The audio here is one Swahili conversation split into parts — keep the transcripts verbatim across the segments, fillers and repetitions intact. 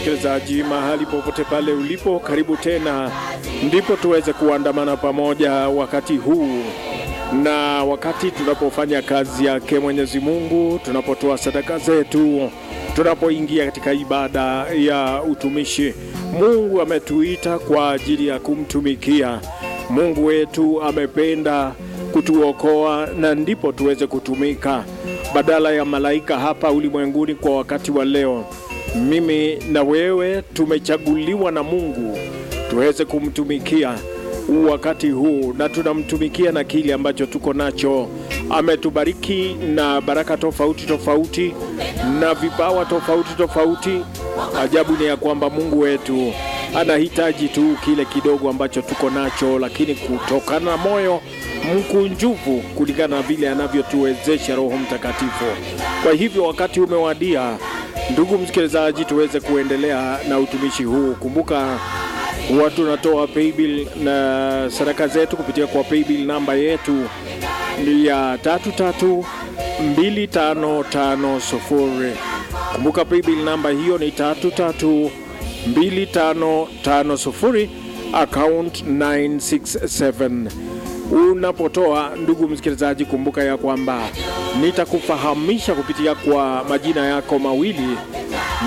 msikilizaji, mahali popote pale ulipo, karibu tena ndipo tuweze kuandamana pamoja wakati huu. Na wakati tunapofanya kazi yake Mwenyezi Mungu, tunapotoa sadaka zetu, tunapoingia katika ibada ya utumishi, Mungu ametuita kwa ajili ya kumtumikia. Mungu wetu amependa kutuokoa na ndipo tuweze kutumika badala ya malaika hapa ulimwenguni. Kwa wakati wa leo, mimi na wewe tumechaguliwa na Mungu tuweze kumtumikia wakati huu, na tunamtumikia na kile ambacho tuko nacho. Ametubariki na baraka tofauti tofauti na vipawa tofauti tofauti. Ajabu ni ya kwamba Mungu wetu anahitaji tu kile kidogo ambacho tuko nacho, lakini kutokana na moyo mkunjufu, kulingana na vile anavyotuwezesha Roho Mtakatifu. Kwa hivyo wakati umewadia, ndugu msikilizaji, tuweze kuendelea na utumishi huu. Kumbuka watu natoa paybill na sadaka zetu kupitia kwa paybill namba yetu ni ya tatu tatu mbili tano tano sufuri. Kumbuka paybill namba hiyo ni tatu tatu mbili tano tano sufuri, account nine six seven. Unapotoa, ndugu msikilizaji, kumbuka ya kwamba nitakufahamisha kupitia kwa majina yako mawili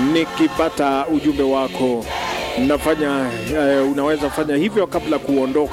nikipata ujumbe wako. Nafanya uh, unaweza fanya hivyo kabla kuondoka.